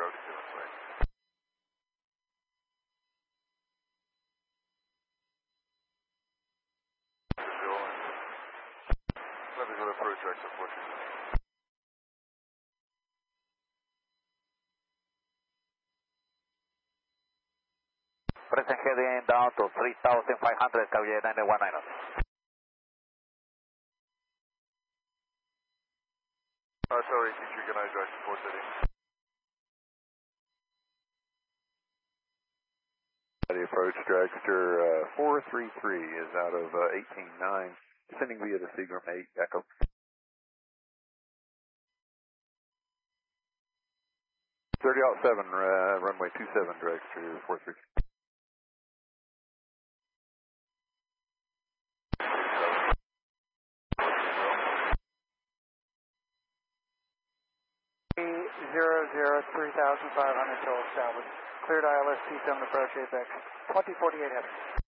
road is doing right. Let me go to approach exit 426. Present heading down to 3,500, Cavier 919. Sorry, teacher, good night, drive to 430. The approach, dragster 433 is out of 18-9, descending via the Seagram 8, Echo. Runway 27, dragster 433. Zero 3,500 till established. Cleared ILS T7 approach Apex 2048 heading.